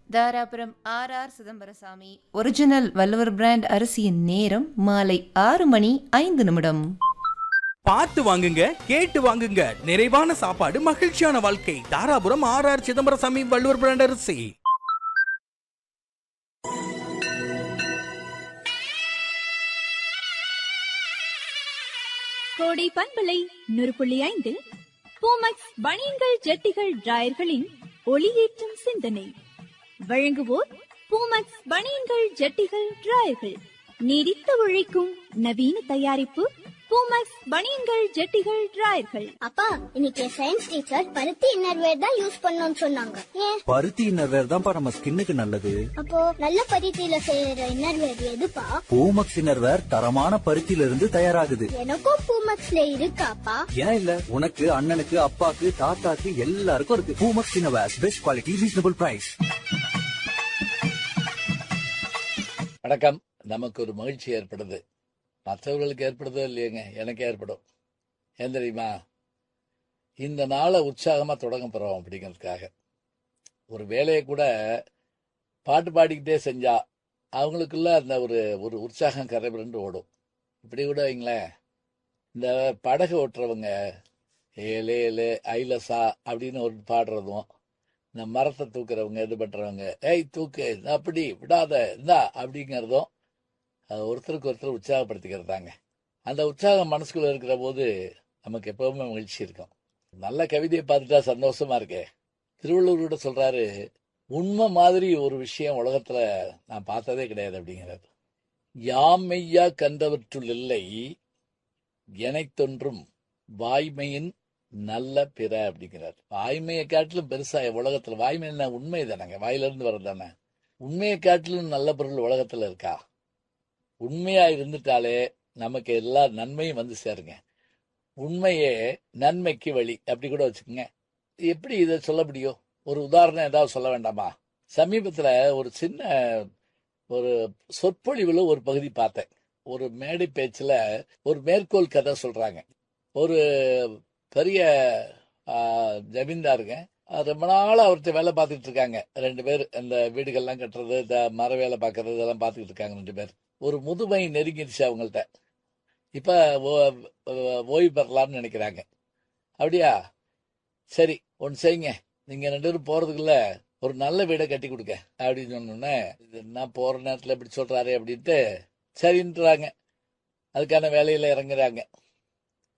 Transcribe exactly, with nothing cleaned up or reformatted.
Dharapuram R R Chidambarasamy original Valluvar brand அரிசியின் நேரம் மாலை ஆறு மணி ஐந்து நிமிடம். பார்த்து வாங்குங்க, கேட்டு வாங்குங்க. நிறைவான சாப்பாடு, மகிழ்ச்சியான வாழ்க்கை. Dharapuram R R Chidambarasamy Valluvar brand அரிசி. கோடை பண்பலை நூறு புள்ளி ஐந்தில் பூமக்ஸ் பனியன்கள் ஜட்டிகள் டிராயர்களின் ஒளியேற்றும் சிந்தனை வழங்குவோர் பூமக்ஸ் பனியன்கள் ஜட்டிகள் டிராயர்கள். நீடித்து உழைக்கும் நவீன தயாரிப்பு பூமக்ஸ் பனியன்கள் ஜட்டிகள் டிராயர்கள். அப்பா, இன்னைக்கு சயின்ஸ் டீச்சர் பருத்தி இன்னர்வேர் தான் யூஸ் பண்ணணும்னு சொன்னாங்க. ஏன்? பருத்தி இன்னர்வேர் தான்ப்பா நம்ம ஸ்கின்னுக்கு நல்லது. அப்போ நல்ல பருத்தியில செய்யற இன்னர்வேர் எதுப்பா? பூமக்ஸ் இன்னர்வேர் தரமான பருத்தியில இருந்து தயாராகுது. எனக்கும் பூமக்ஸ்ல இருக்காப்பா? ஏன் இல்ல, உனக்கு அண்ணனுக்கு அப்பாக்கு தாத்தாக்கு எல்லாருக்கும் இருக்கு. Poomex innerwear, best quality, reasonable price. வணக்கம். நமக்கு ஒரு மகிழ்ச்சி ஏற்படுது, மற்றவர்களுக்கு ஏற்படுதோ இல்லையங்க, எனக்கு ஏற்படும். ஏன் தெரியுமா? இந்த நாளை உற்சாகமாக தொடங்க போகிறோம் அப்படிங்கிறதுக்காக. ஒரு வேலையை கூட பாட்டு பாடிக்கிட்டே செஞ்சா அவங்களுக்குள்ள அந்த ஒரு ஒரு உற்சாகம் கரைபிரண்டு ஓடும். இப்படி கூட வைங்களேன், இந்த படகு ஓட்டுறவங்க ஏலே ஏலே ஐலசா அப்படின்னு ஒரு பாடுறதும், இந்த மரத்தை தூக்குறவங்க இது பண்ணுறவங்க ஏய் தூக்கு அப்படி விடாத இந்தா அப்படிங்கிறதும் அது ஒருத்தருக்கு ஒருத்தர் உற்சாகப்படுத்திக்கிறதாங்க. அந்த உற்சாகம் மனசுக்குள்ள இருக்கிற போது நமக்கு எப்பவுமே மகிழ்ச்சி இருக்கும். நல்ல கவிதையை பார்த்துட்டா சந்தோஷமா இருக்கே. திருவள்ளுவர் கூட சொல்றாரு, உண்மை மாதிரி ஒரு விஷயம் உலகத்துல நான் பார்த்ததே கிடையாது அப்படிங்கிறார். யாம் மெய்யா கண்டவற்றுள் இல்லை எனைத்தொன்றும் வாய்மையின் நல்ல பிற அப்படிங்கிறார். வாய்மையை காட்டிலும் பெருசா உலகத்துல வாய்மை என்ன? உண்மை தானேங்க, வாயிலிருந்து வர்றதானே. உண்மையை காட்டிலும் நல்ல பொருள் உலகத்துல இருக்கா? உண்மையா இருந்துட்டாலே நமக்கு எல்லா நன்மையும் வந்து சேருங்க. உண்மையே நன்மைக்கு வழி அப்படி கூட வச்சுக்கோங்க. எப்படி இதை சொல்ல முடியும்? ஒரு உதாரணம் ஏதாவது சொல்ல வேண்டாமா? சமீபத்துல ஒரு சின்ன ஒரு சொற்பொழிவுல ஒரு பகுதி பார்த்தேன். ஒரு மேடை பேச்சுல ஒரு மேற்கோள் கதை சொல்றாங்க. ஒரு பெரிய ஜமீன்தாருங்க ரொம்ப நாள் அவர்கிட்ட வேலை பார்த்துட்டு இருக்காங்க. ரெண்டு பேர் அந்த வீடுகள்லாம் கட்டுறது, இந்த மர வேலை பார்க்கறது இதெல்லாம் பார்த்துக்கிட்டு இருக்காங்க ரெண்டு பேர். ஒரு முதுமை நெருங்கிடுச்சு அவங்கள்ட்ட. இப்ப ஓய்வு பெறலாம்னு நினைக்கிறாங்க. அப்படியா, சரி ஒன்று செய்யுங்க, நீங்க ரெண்டு பேரும் போறதுக்குள்ள ஒரு நல்ல வீடை கட்டி கொடுக்க அப்படின்னு சொன்னோன்னே, இது என்ன போற நேரத்துல இப்படி சொல்றாரு அப்படின்ட்டு சரின்றாங்க. அதுக்கான வேலையில இறங்குறாங்க.